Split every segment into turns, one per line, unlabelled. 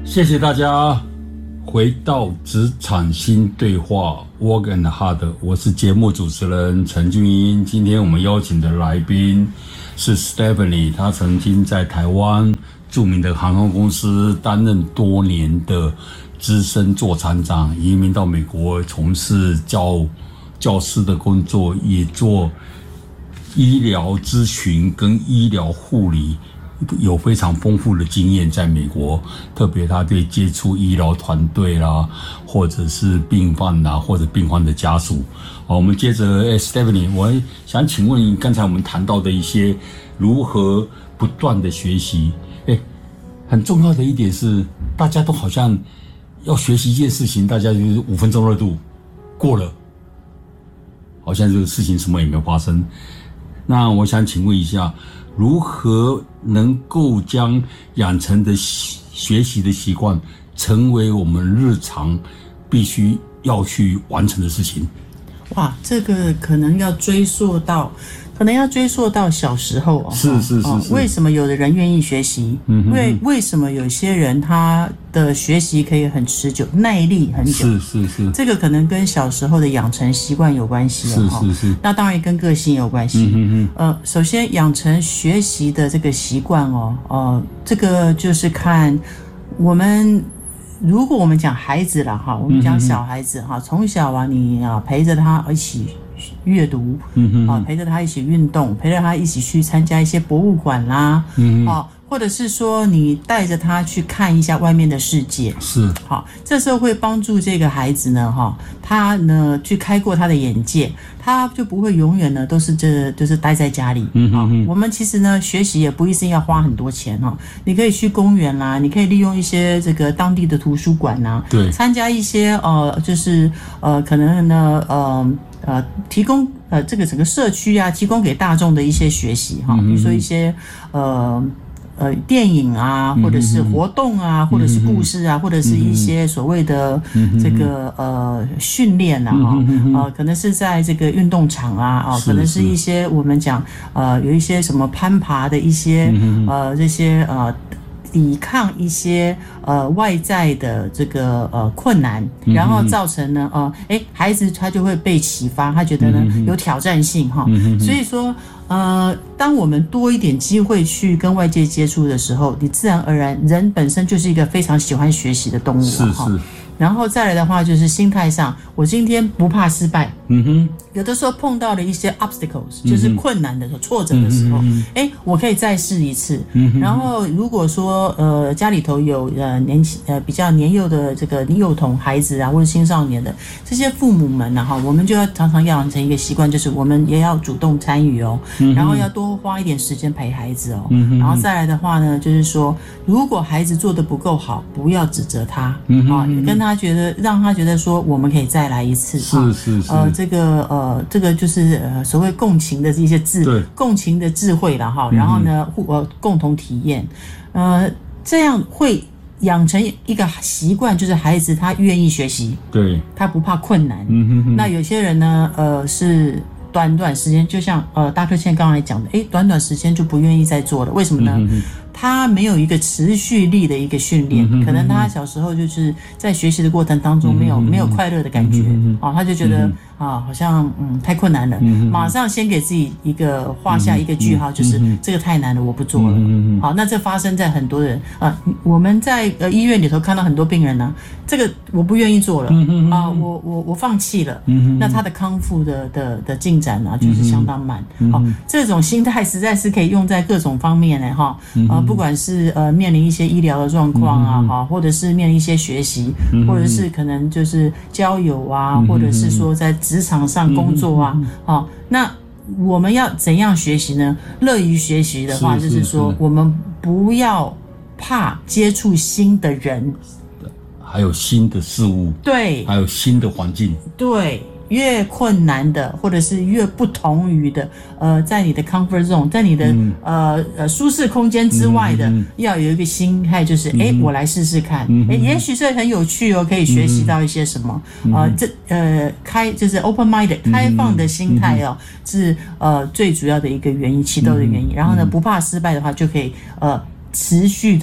谢谢大家回到职场新对话 Work and Hard， 我是节目主持人陈俊英。今天我们邀请的来宾是 Stephanie， 她曾经在台湾著名的航空公司担任多年的资深座舱长，移民到美国从事教师的工作，也做医疗咨询跟医疗护理，有非常丰富的经验在美国，特别他对接触医疗团队啦，或者是病患啦，或者病患的家属。好，我们接着Stephanie， 我想请问刚才我们谈到的一些如何不断的学习，很重要的一点是，大家都好像要学习一件事情，大家就是5分钟热度过了，好像这个事情什么也没有发生。那我想请问一下，如何能够将养成的学习的习惯成为我们日常必须要去完成的事情？
哇，这个可能要追溯到小时候哦。
是。
为什么有的人愿意学习？为什么有些人他的学习可以很持久，耐力很久？
是。
这个可能跟小时候的养成习惯有关系哦。
是。
那当然跟个性有关系。首先养成学习的这个习惯哦，这个就是看我们。如果我们讲孩子啦哈，我们讲小孩子哈，从小啊，你陪着他一起阅读，陪着他一起运动，陪着他一起去参加一些博物馆啦，或者是说你带着他去看一下外面的世界，是好，这时候会帮助这个孩子呢，他呢去开阔他的眼界，他就不会永远呢都是就是待在家里。我们其实呢学习也不一定要花很多钱你可以去公园啦，你可以利用一些这个当地的图书馆啦，对，参加一些就是可能呢提供这个整个社区啊，提供给大众的一些学习比如说一些电影啊，或者是活动啊，或者是故事啊，或者是一些所谓的这个训练啊，可能是在这个运动场啊，可能是一些我们讲有一些什么攀爬的一些这些抵抗一些外在的这个困难，然后造成呢孩子他就会被启发，他觉得呢有挑战性所以说当我们多一点机会去跟外界接触的时候，你自然而然人本身就是一个非常喜欢学习的动物是。然后再来的话就是心态上，我今天不怕失败。有的时候碰到了一些 obstacles，就是困难的时候、挫折的时候，我可以再试一次。然后如果说家里头有比较年幼的这个幼童孩子啊，或者青少年的这些父母们我们就要常常养成一个习惯，就是我们也要主动参与然后要多花一点时间陪孩子然后再来的话呢，就是说如果孩子做得不够好，不要指责他跟他让他觉得说我们可以再来一次是这个就是所谓共情的这些共情的智慧啦然后呢共同体验这样会养成一个习惯，就是孩子他愿意学习，对，他不怕困难。那有些人呢是短时间，就像大克茜刚才讲的短时间就不愿意再做了，为什么呢？他没有一个持续力的一个训练，可能他小时候就是在学习的过程当中没有快乐的感觉他就觉得好像太困难了，马上先给自己画下一个句号，就是这个太难了，我不做了。好，那这发生在很多人我们在医院里头看到很多病人呢，这个我不愿意做了我放弃了，那他的康复的进展就是相当慢。这种心态实在是可以用在各种方面不管是面临一些医疗的状况或者是面临一些学习，或者是可能就是交友或者是说在职场上工作那我们要怎样学习呢？乐于学习的话，就是说我们不要怕接触新的人，
还有新的事物，对，还有新的环境，对。
越困难的，或者是越不同于的，在你的 comfort zone， 在你的舒适空间之外的，要有一个心态，就是我来试试看，也许这很有趣可以学习到一些什么，就是 open minded 开放的心态是最主要的一个原因，启动的原因。然后呢，不怕失败的话，就可以持续的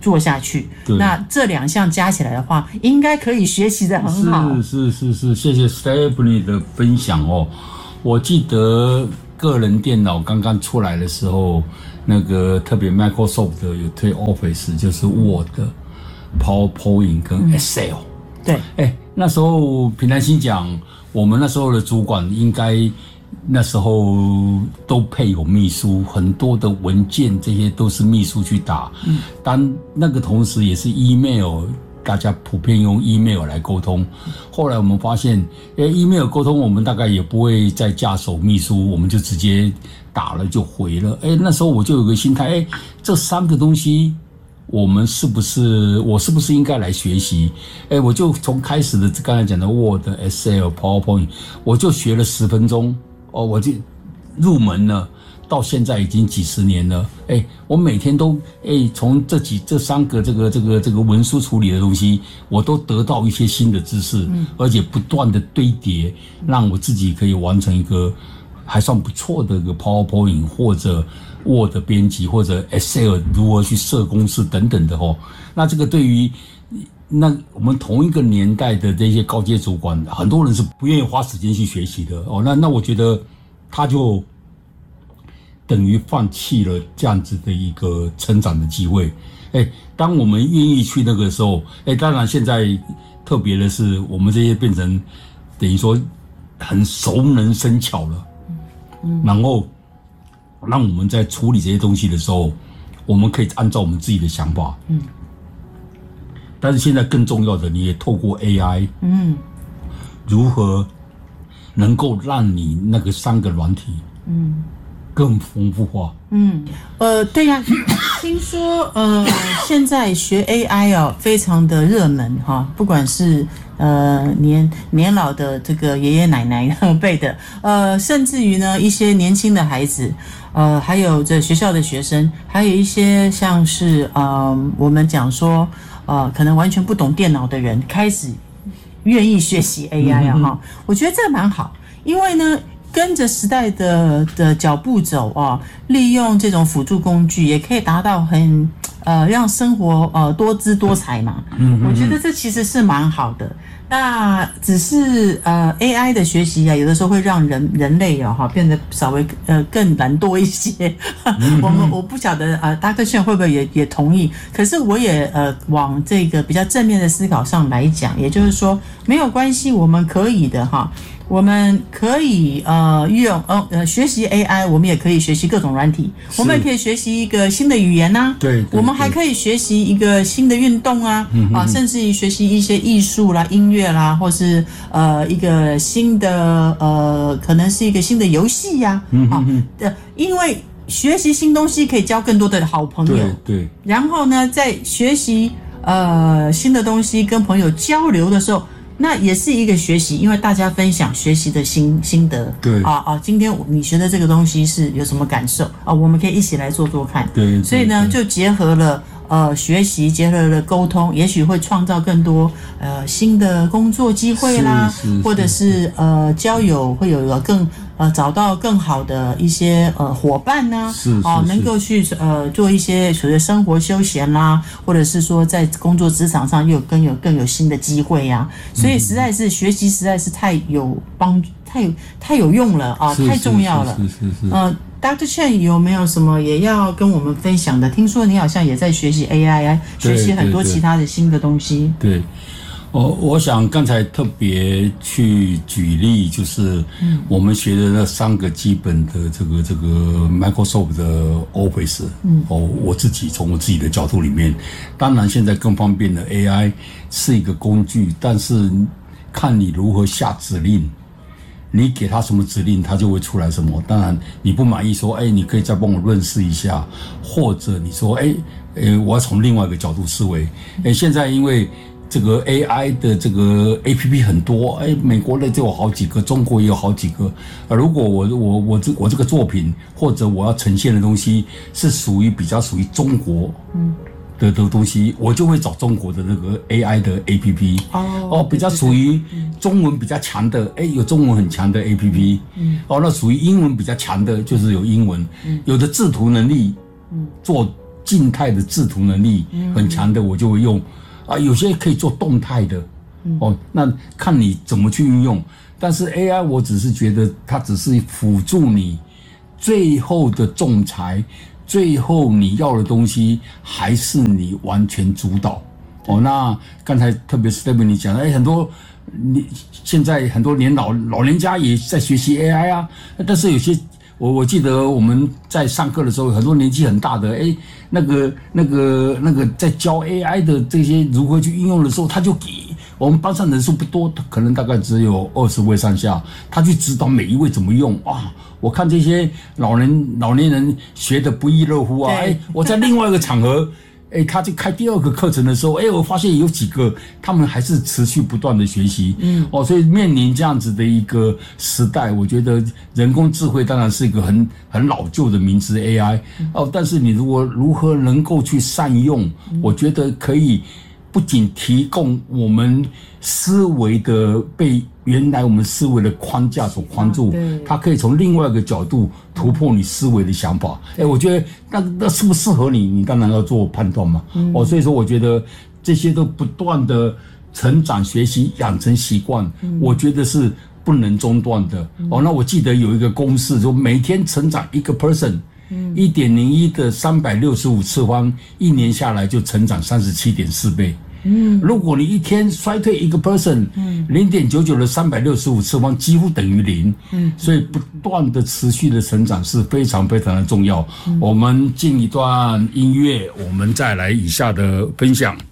做下去。那这2项加起来的话，应该可以学习得很好。
是，谢谢 Stephanie 的分享哦。我记得个人电脑刚刚出来的时候，那个特别 Microsoft 有推 Office， 就是 Word、PowerPoint 跟 Excel。
对，
那时候平常心讲，我们那时候的主管应该那时候都配有秘书，很多的文件这些都是秘书去打。当那个同时也是 email， 大家普遍用 email 来沟通。后来我们发现，email 沟通我们大概也不会再架手秘书，我们就直接打了就回了。那时候我就有个心态，这3个东西我是不是应该来学习？我就从开始的刚才讲的 Word、Excel、PowerPoint， 我就学了10分钟，我就入门了。到现在已经几10年了，我每天都从这3个这个文书处理的东西，我都得到一些新的知识，而且不断的堆叠，让我自己可以完成一个还算不错的一个 PowerPoint 或者 Word 编辑或者 Excel 如何去设公式等等的哦。那这个对于我们同一个年代的这些高阶主管，很多人是不愿意花时间去学习的哦。那我觉得他就等于放弃了这样子的一个成长的机会。当我们愿意去那个时候，当然现在特别的是，我们这些变成等于说很熟能生巧了，然后让我们在处理这些东西的时候，我们可以按照我们自己的想法。但是现在更重要的，你也透过 AI，如何能够让你那个3个软体，更丰富化。
对呀，听说现在学 AI 非常的热门哈，不管是年老的这个爷爷奶奶辈的，甚至于呢一些年轻的孩子，还有这学校的学生，还有一些像是我们讲说可能完全不懂电脑的人，开始愿意学习 AI 哈，我觉得这蛮好，因为呢，跟着时代的脚步走利用这种辅助工具，也可以达到很让生活多姿多彩嘛。我觉得这其实是蛮好的。那只是AI 的学习有的时候会让人类变得稍微更懒惰一些。我不晓得Dr. Chen 会不会也同意？可是我也往这个比较正面的思考上来讲，也就是说没有关系，我们可以的哈。我们可以用学习 AI， 我们也可以学习各种软体，我们也可以学习一个新的语言啊，
对，
我们还可以学习一个新的运动啊，甚至于学习一些艺术啦、音乐啦，或是一个新的可能是一个新的游戏呀，因为学习新东西可以交更多的好朋友，
对，
然后呢，在学习新的东西跟朋友交流的时候。那也是一个学习，因为大家分享学习的心得。
对
今天你学的这个东西是有什么感受我们可以一起来做做看。
对，
所以呢，就结合了学习，结合了沟通，也许会创造更多新的工作机会啦，或者是交友会有更找到更好的一些伙伴呢，能够去做一些所谓生活休闲啦，或者是说在工作职场上又更有新的机会呀。所以实在是学习实在是太有用了太重要了。Dr. Chen 有没有什么也要跟我们分享的？听说你好像也在学习 AI， 学习很多其他的新的东西。
对，我想刚才特别去举例，就是我们学的那3个基本的这个 Microsoft 的 Office。我自己从我自己的角度里面，当然现在更方便的 AI 是一个工具，但是看你如何下指令。你给他什么指令，他就会出来什么。当然，你不满意说，你可以再帮我润饰一下，或者你说，我要从另外一个角度思维。现在因为这个 AI 的这个 APP 很多，美国的就有好几个，中国也有好几个。如果我这个作品或者我要呈现的东西是比较属于中国，的东西，我就会找中国的那个 AI 的 APP，比较属于中文比较强的，有中文很强的 APP，那属于英文比较强的，就是有英文，有的制图能力，做静态的制图能力很强的，我就会用啊。有些可以做动态的，那看你怎么去运用。但是 AI 我只是觉得它只是辅助你最后的仲裁，最后你要的东西还是你完全主导。那刚才特别 Stephanie 讲的，很多现在很多老年家也在学习 AI 啊，但是有些我记得我们在上课的时候，很多年纪很大的，那个在教 AI 的这些如何去运用的时候，他就给我们班上人数不多，可能大概只有20位上下，他去指导每一位怎么用。哇，我看这些老年人学得不亦乐乎啊！我在另外一个场合。他就开第2个课程的时候，我发现有几个他们还是持续不断的学习，所以面临这样子的一个时代，我觉得人工智慧当然是一个很老旧的名词 AI，但是你如何能够去善用，我觉得可以不仅提供我们思维的被原来我们思维的框架所框住，它可以从另外一个角度突破你思维的想法。我觉得那适不适合你，你当然要做判断嘛。所以说我觉得这些都不断的成长、学习、养成习惯，我觉得是不能中断的。那我记得有一个公式，说每天成长1个 person，1.01 的365次方，1年下来就成长37.4倍。如果你一天衰退1个 person，0.99 的365次方几乎等于0。所以不断的持续的成长是非常非常的重要。我们进一段音乐，我们再来以下的分享。